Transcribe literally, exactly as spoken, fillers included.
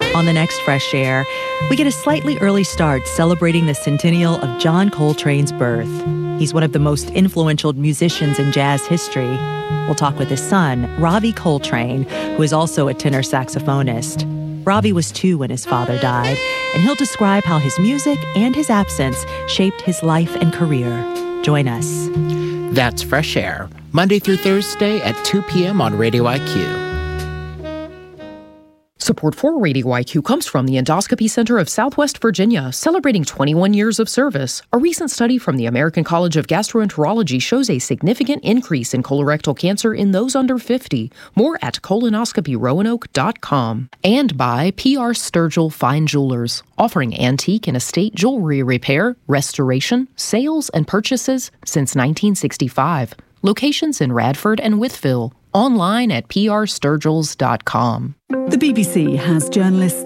On the next Fresh Air, we get a slightly early start celebrating the centennial of John Coltrane's birth. He's one of the most influential musicians in jazz history. We'll talk with his son, Ravi Coltrane, who is also a tenor saxophonist. Ravi was two when his father died, and he'll describe how his music and his absence shaped his life and career. Join us. That's Fresh Air, Monday through Thursday at two p.m. on Radio I Q. Support for Radio I Q comes from the Endoscopy Center of Southwest Virginia, celebrating twenty-one years of service. A recent study from the American College of Gastroenterology shows a significant increase in colorectal cancer in those under fifty. More at colonoscopy roanoke dot com. And by P R Sturgill Fine Jewelers, offering antique and estate jewelry repair, restoration, sales, and purchases since nineteen sixty-five. Locations in Radford and Wytheville. Online at p r sturgills dot com. The B B C has journalists